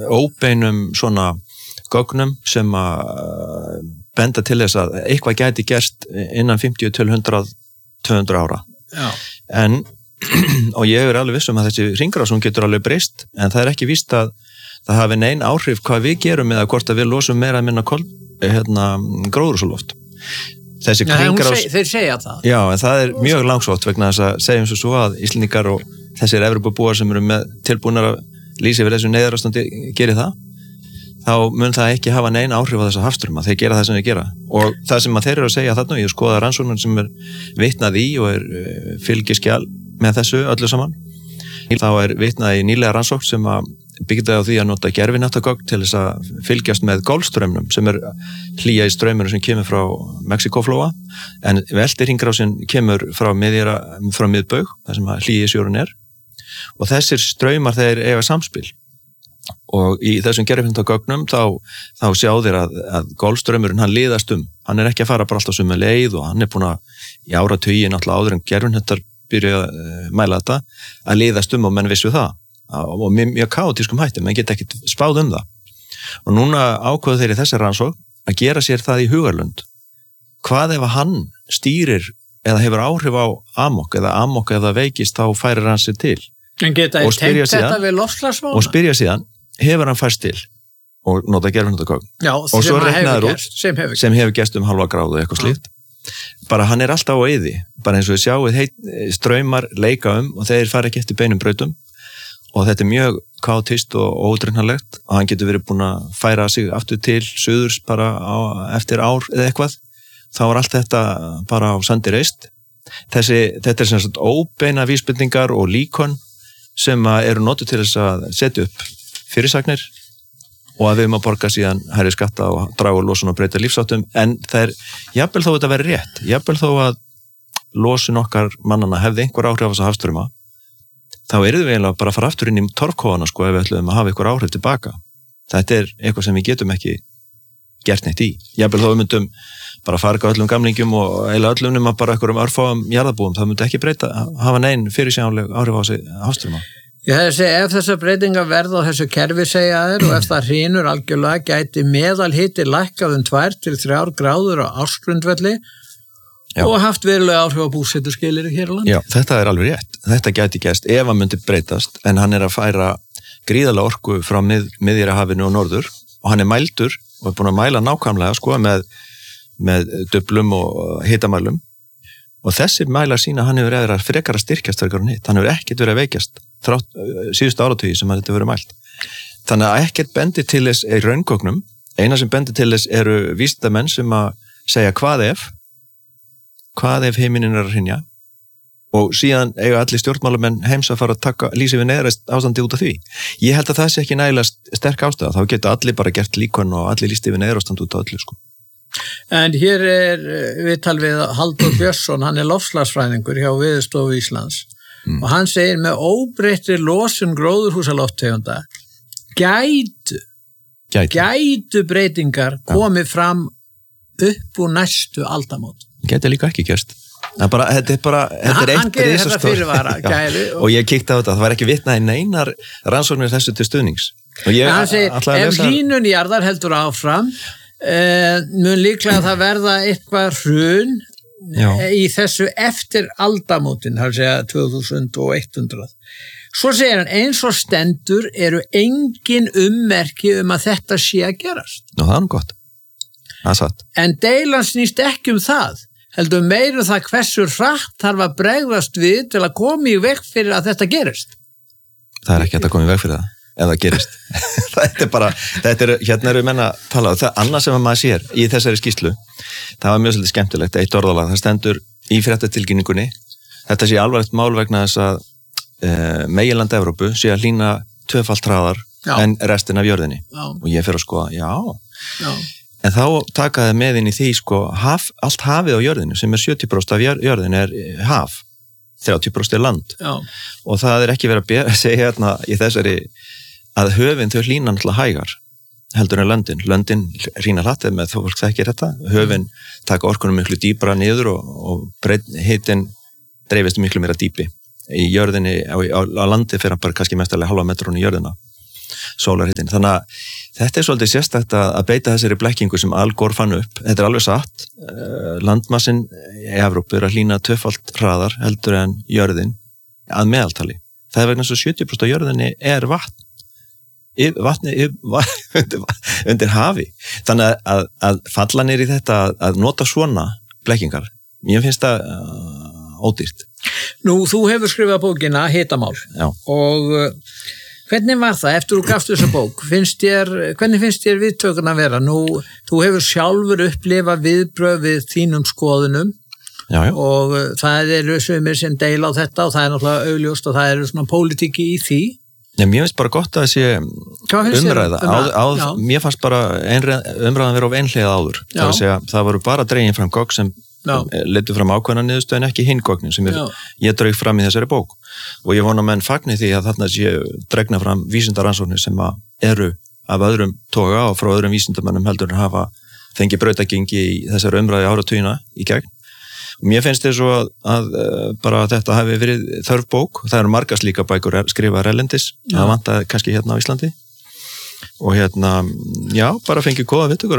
óbeinum svona gögnum sem að benda til þess að eitthvað gæti gerst innan 50 til 100, 200 ára. Já. En, og ég alveg viss að þessi hringrásum getur alveg breyst, en það ekki víst að það hafi nein áhrif hvað við gerum eða hvort að við losum meira að minna gróðurhúsaloft. Þessi hringrás... Þeir segja það. Já, en það mjög langsótt vegna þess að segjum svo að Íslendingar og þessir Evrópubúar sem eru með tilbúnar að lýsa yfir þessu neyðarástandi geri það, þá mun það ekki hafa nein áhrif á þessa hafstrauma. Þeir gera það sem þeir gera. Og það sem þeir eru að segja þarna, ég skoða rannsóknir sem vitnað í og fylgiskjal með þessu öllu saman. Þá vitnað í nýlega rannsókn sem byggði á því að nota gervináttagögn til þess að fylgjast með Golfstraumnum sem hlýja í straumurinn sem kemur frá Mexikóflóa, en veltihringrásin kemur frá miðbaug, þar sem hlýja í sjórun og þessir straumar þeir eiga samspil. Og í þessum gervináttagögnum þá sjá þeir að Golfstraumurinn hann liðast hann ekki að fara bara alltaf sömu leið og hann búin að í áratugi náttúrulega áður en gervináttar byrja að mæla þetta að liðast og menn vissu það og mjög kaotískum hætti, menn geta ekkert spáð það. Og núna ákveðu þeir í þessari rannsókn að gera sér það í hugarlund. Hvað ef hann stýrir eða hefur áhrif á amok eða veikist þá færir hann sér til. En geta þeir tengt þetta við loftslagsvána? Og spyrja síðan, hefur hann færst til og nota gervináttagögn. Já, og svo reiknaður út sem hefur gerst 0,5 gráðu eitthvað slíkt. Bara hann alltaf á eyði, bara eins og við sjáum straumar leika og þeir fara ekki eftir beinum brautum. Og þetta mjög kaotist og ódregnarlegt og hann getur verið búin að færa sig aftur til suðurs bara eftir ár eða eitthvað. Þá allt þetta bara á sandi reist. Þetta sem sagt óbeina vísbendingar og líkon sem eru notuð til þess að setja upp fyrirsagnir og að við að borga síðan hærri skatta og draga úr losun og breyta lífsáttum. En það jafnvel þó þetta verið rétt, jafnvel þó að losun okkar mannana hefði einhver áhrif á þessa hafstrauma, þá við eiginlega bara að fara aftur inn í torfkofana ef við ætlum að hafa ykkur áhrif tilbaka. Þetta eitthvað sem við getum ekki gert neitt í. Jafnvel þó við myndum bara farga öllum gamlingum og eiginlega öllum nema bara einhverjum örfáum jarðabúum, það myndi ekki hafa nein fyrirsjáanleg áhrif á þessi hafstrauma. Ég hefði segið, ef þessar breytingar verða á þessu kerfi segja þeir og ef það hrynur algjörlega gæti meðalhiti lækkað 2 til 3 gráður á ársgrundvelli og haft verulega áhrif á búsetuskilyrði hér á landi. Já, þetta alveg rétt. Þetta gæti gerst ef hann myndi breytast, en hann að færa gríðarlega orku frá Miðjarðarhafinu og norður og hann mældur og búin að mæla nákvæmlega með duflum og hitamælum og þessir mælar sína hann hefur verið að frekara styrkjast hann hefur ekkert verið að veikjast síðustu áratugi sem þetta verið mælt. Þannig að ekkert bendi til þess raungögnum, eina sem bendi til þess eru vísindamenn sem að segja hvað ef heiminin að hrynja og síðan eiga allir stjórnmálamenn heims að fara að lýsa við neðra ástandi út af því. Ég held að það sé ekki nægilega sterk ástæða, þá geta allir bara gert líkon og allir lýst yfir neðra ástand út af öllu En hér viðtal við Halldór Björnsson, hann loftslagsfræðingur hjá Veðurstofu Íslands og hann segir með óbreyttri losun gróðurhúsalofttegunda gætu breytingar komið fram upp úr næstu aldamót. Gæti líka ekki gerst. Þetta eitt risastór. Og ég kíkti á þetta, það var ekki vitnað í neinar rannsóknir þessu til stuðnings. Hann segir, ef hlýnun jarðar heldur áfram, mun líklega það verða eitthvað hrun í þessu eftir aldamótin, það segja 2100. Svo segir hann, eins og stendur eru engin ummerki að þetta sé að gerast. Nú, það gott. Það satt. En deilan snýst ekki það. Heldur meira það hversu hratt þarf að bregðast við til að koma í veg fyrir að þetta gerist. Það ekki hægt að koma í veg fyrir það, ef það gerist. Hérna eru menn að tala um það, annað sem maður sér í þessari skýrslu, það var mjög svolítið skemmtilegt, eitt orðalag, það stendur í fréttatilkynningunni, þetta sé alvarlegt mál vegna þess að meginland Evrópu sé að hlýna 2-falt hraðar en restin af jörðinni. Og ég fer að skoða, já. En þá takaði með inn í því allt hafið á jörðinu sem 70% af jörðinu haf, 30% land. Já. Og það ekki verið að segja hérna í þessari að höfin þau hlýna náttúrulega hægar heldur en löndin. Löndin hlýna hratt með fólk þekkir þetta. Höfin taka orkunum miklu dýpra niður og hitin dreifist miklu meira dýpi. Í jörðinni, á landi fyrir bara kannski mestalega halva metrún í jörðina. sólarhitin. Þannig að þetta svolítið sérstakt að beita þessari blekkingu sem Al Gore fann upp. Þetta alveg satt. Landmassin í Evrópu að hlýna tvöfalt hraðar heldur en jörðin að meðaltali. Það vegna svo 70% af jörðinni vatni undir hafi. Þannig að falla niður í þetta að nota svona blekkingar. Mér finnst það ódýrt. Nú, þú hefur skrifað bókina Hitamál. Já. Og hvernig var það eftir þú gafst þessa bók? Hvernig finnst þér viðtökun að vera? Nú, þú hefur sjálfur upplifað viðbrögð við þínum skoðunum. Já. Og það eru sumir sem deila á þetta og það náttúrulega augljóst og það eru svona pólitíki í því. Nei, mér finnst bara gott að þessi umræða. Mér fannst bara umræðan vera of einhliða áður. Það að segja, það voru bara dregin fram gögn sem leiddu fram ákveðna niðurstöðu en ekki hinn gögnin sem ég draug fram í þessari bók. Og ég vona menn fagni því að þarna sé dregna fram vísindaransóknir sem eru af öðrum toga og frá öðrum vísindamönnum heldur en hafa fengið brautagengi í þessari umræði áratugina í gegn. Mér finnst þess að bara þetta hafi verið þörf bók. Það eru margar slíka bækur skrifaðar erlendis. Það vantaði kannski hérna á Íslandi. Og bara fengið góða viðtökur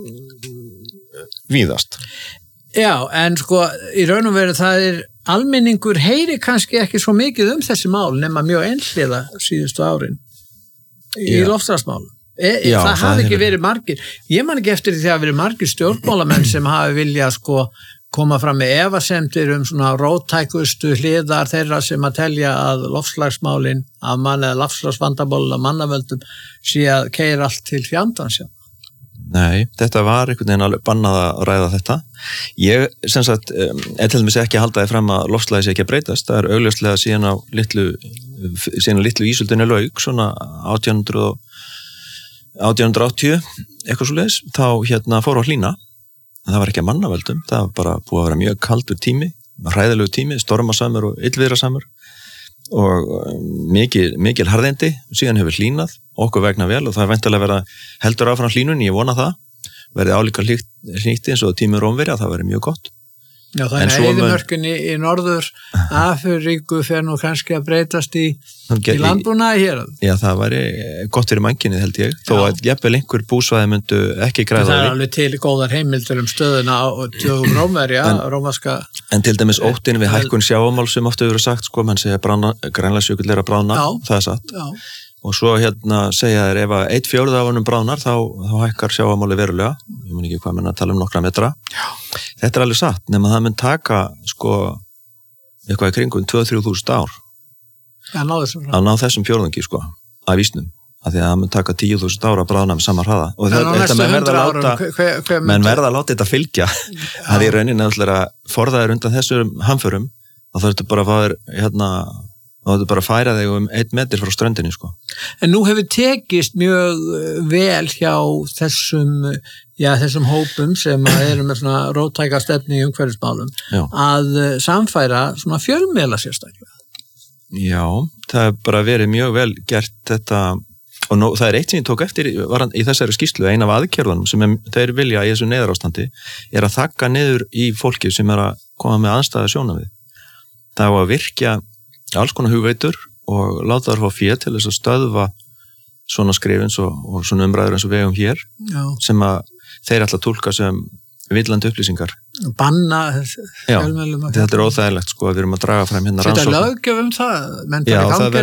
víðast. Já, en sko í raun og veru það almenningur heyri kannski ekki svo mikið þessi mál nema mjög einhliða síðustu árin í loftslagsmálum. Það hafi ekki verið margir. Ég man ekki eftir því að það hafi verið margir stjórnmálamenn sem hafi viljað koma fram með efasemdir svona róttækustu hliðar þeirra sem að telja að loftslagsmálin af eða loftslagsvandamálin af mannavöldum sé að keyra allt til fjandans. Nei, þetta var einhvern veginn alveg bannað að ræða þetta. Ég, sem sagt, til dæmis ekki að halda því fram að loftslagið sé ekki að breytast. Það augljóslega síðan á litlu ísöldinni lauk, svona 1880, eitthvað svoleiðis, þá fór á hlýna. Það var ekki að mannavöldum, það var bara búið að vera mjög kaldur tími, hræðilegu tími, stormasamur og illviðrasamur og mikil harðindi, síðan hefur hlýnað okkur vegna vel og það væntanlega verða heldur áfram hlýnun, ég vona það verði álíka hlýtt eins og tímur Rómverja, það verði mjög gott. Já, þannig að eyðimörkin í Norður Afríku fer nú kannski að breytast í landbúnaði hér. Já, það væri gott fyrir mannkynnið held ég, þó að jafnvel einhver búsvæði myndu ekki græða því. Það alveg til góðar heimildur stöðuna á tjóðum Rómverja, rómverska. En til dæmis óttin við hækkun sjávarmál sem ofta hefur sagt, mann segja Grænlandsjökull að bráðna, það satt. Já. Og svo segja þér ef að 1/4 af honum bráðnar þá hækkar sjávarmáli verulega, ég mun ekki hvað menn að tala nokkra metra. Já. Þetta alveg satt, nema það mun taka eitthvað í kringum 2-3 ár að ná þessum fjórðungi af ísnum, af því að það mun taka 10.000 ár að bráðna með sama hraða og þetta menn verða að láta þetta fylgja að í rauninni að forðaðir undan þessum hamförum þá þurftu bara að fá þér og þetta bara færa þig 1 meter frá ströndinni En nú hefur tekist mjög vel hjá þessum hópum sem eru með svona róttæka stefni í umhverfismálum að samfæra svona fjölmiðla sérstaklega. Já, það er bara verið mjög vel gert þetta og það er eitt sem ég tók eftir í þessari skýrslu, ein af aðgerðunum sem þeir vilja í þessu neyðarástandi að þakka niður í fólki sem að koma með andstæða sjónarmið. Það var að virkja alls konar hugveitur og láta þær fá fé til þess að stöðva svona skrifins og svona umræður eins og við hér sem að þeir ætla að túlka sem villandi upplýsingar. Banna fjölmiðlum. Já, þetta er óþægilegt að við erum að draga fram hérna rannsókn. Þetta löggjöf það? Já,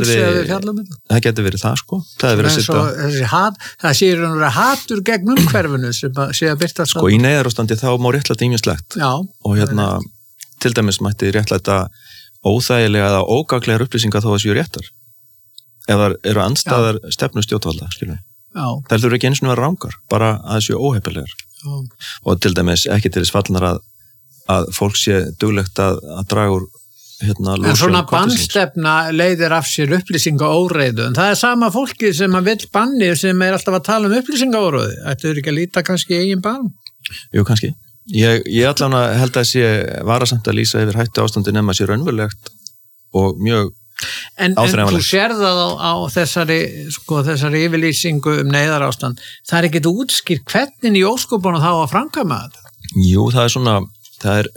það getur verið það Það er verið að sitta. Það sé að hatur gegn umhverfinu sem sé að byrta í neyðarástandi þá má réttlæta ýmislegt. Já. Og til dæmis mætti réttlæta óþægilega eða ógaglegar upplýsingar þó að séu réttar. Ef það eru andstæðar stefnu stjórnvalda, skilur. Já. Það þurfa ekki eins og vera rangar, bara að séu óheppilegar. Já. Og til dæmis ekki til þess fallnar að fólk sé duglegt að draga úr En svona bannstefna leiðir af sér upplýsingaóreiðu, en það er sama fólki sem að vill banni sem alltaf að tala upplýsingaóreiðu. Ættu þau ekki að líta kannski eigin bann? Jú, kannski. Ég allan að held að sé varasamt að lýsa yfir hættu ástandi nema sé raunverulegt og mjög áþreifanlegt. En þú sér það á þessari yfirlýsingu neyðarástand. Það er ekkert útskýrt hvernig í ósköpunum þá að framkvæma þetta? Jú, það er svona það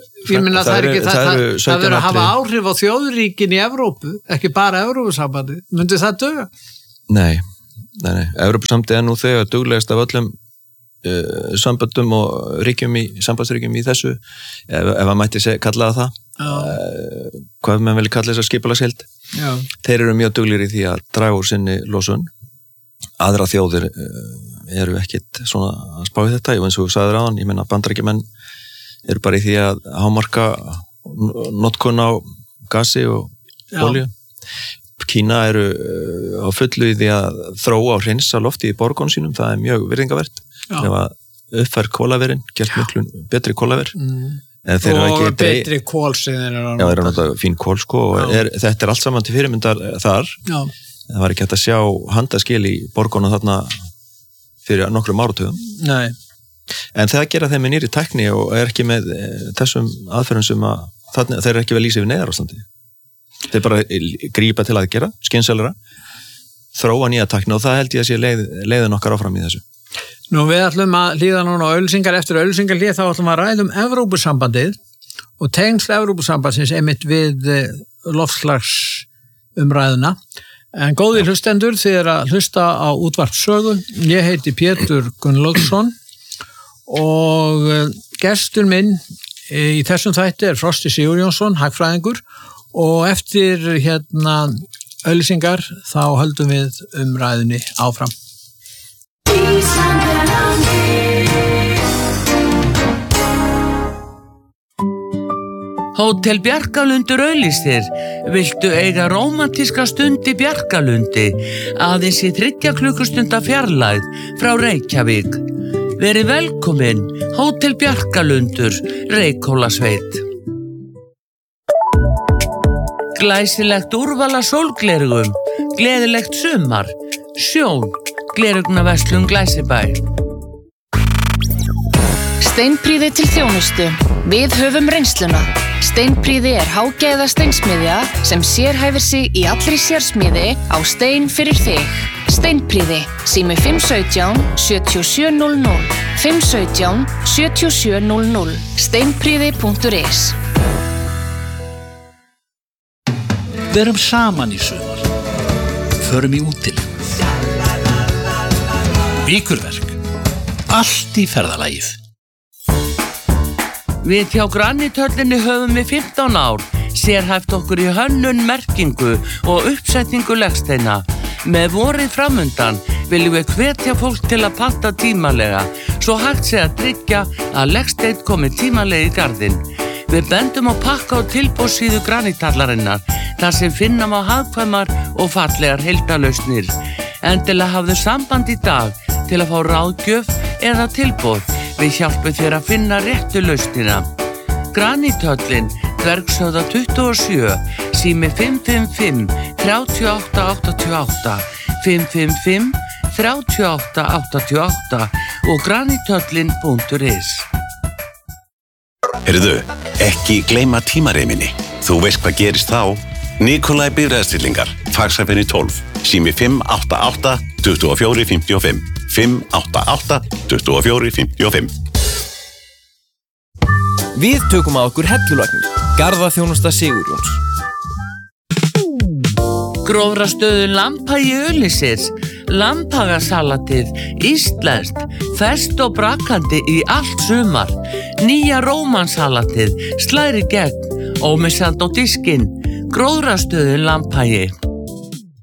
verður að hafa áhrif á þjóðríkin í Evrópu, ekki bara Evrópusambandi. Myndi það duga? Nei, Nei, Evrópusambandið nú þegar duglegast af öllum samböndum og sambandsríkjum í þessu, ef að mætti kalla það hvað menn vilja kalla þess að skipulagsheild. Þeir eru mjög duglegir í því að draga úr sinni losun. Aðra þjóðir eru ekkit svona að spá í þetta, eins og þú sagðir áðan, ég meina Bandaríkjamenn eru bara í því að hámarka notkun á gasi og olíu. Kína eru á fullu í því að þróa og hreinsa lofti í borgunum sínum, það er mjög virðingavert. Ef að uppfæra kólaverin, gert miklu betri kólaver. Og betri kól sem þeir eru að nota. Já, þeir eru að nota fín kól, sko, og þetta er allt saman til fyrirmyndar þar. Það var ekki hægt að sjá handaskil í borgunum þarna fyrir nokkrum áratugum. Nei. En það gera þeim með nýri tækni og er ekki með þessum aðferðum sem að þeir eru ekki vel lýsa yfir neyðarástandi. Þeir bara grípa til að gera, skynselara, þróa nýja tækni og það held ég að sé leiðin okkar áfram í þessu. Nú við ætlum að hlýða núna á auglýsingar, eftir auglýsingarhlið þá ætlum að ræða Evrópusambandið og tengsl Evrópusambandsins einmitt við loftslagsumræðuna. En góðir hlustendur, þið eru að hlusta á Útvarp Sögu. Ég heiti Pétur Gunnlaugsson og gestur minn í þessum þætti er Frosti Sigurjónsson, hagfræðingur, og eftir auglýsingar þá höldum við umræðunni áfram. Hótel Bjarkalundur auglýsir. Viltu eiga rómantíska stund í Bjarkalundi, aðeins í 3 klukkustunda fjarlægð frá Reykjavík? Verið velkomin, Hótel Bjarkalundur, Reykhólasveit. Glæsilegt úrvala sólglerugum, gleðilegt sumar, sjón, glerugnaverslun Glæsibæ. Steinprýði til þjónustu. Við höfum reynsluna. Steinprýði er hágæða steinsmiðja sem sérhæfir sig í allri sérsmiði á stein fyrir þig. Steinprýði, sími 517 7700, 517 7700, steinprýði.is. Verum saman í sumar. Förum í útilegu. Vikurverk. Allt í ferðalagið. Við hjá Granithöllinni höfum við 15 ár sérhæft okkur í hönnun, merkingu og uppsetningu legsteina. Með vorið framundan viljum við hvetja fólk til að panta tímalega svo hægt sé að tryggja að legsteinn komi tímalega í garðinn. Við bendum á pakka og tilboðssíðu Granithallarinnar þar sem finna má hagkvæmar og fallegar heildalausnir. Endilega hafðu samband í dag til að fá ráðgjöf eða tilboð. Við hjálpum þér að finna réttu lausnina. Granithöllin, Dvergshöfða 27, sími 555 3888, 555 3888 og granithöllin.is. Heyrðu, ekki gleyma tímareiminni. Þú veist hvað gerist þá. Nikolai bifreiðastillingar, Faxaferðinni 12, sími 588 2455, 588 2455. Við tökum á okkur hellulagnir, garðaþjónusta Sigurjóns. Grófrastöðun Lambhagi auglýsir. Lambhagasalatið, íslenskt, ferskt og brakandi í allt sumar. Nýja rómansalatið, slæri gegn, ómissandi á diskinn. Grófrastöðun Lambhagi.